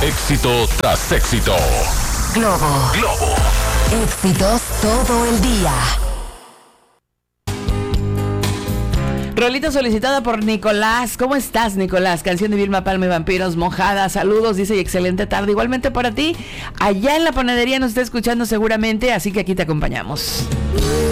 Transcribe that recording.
Éxito tras éxito. Globo. Éxitos todo el día. Rolita solicitada por Nicolás. ¿Cómo estás, Nicolás? Canción de Vilma Palma y Vampiros Mojada. Saludos, dice, y excelente tarde. Igualmente para ti. Allá en la panadería nos está escuchando seguramente, así que aquí te acompañamos.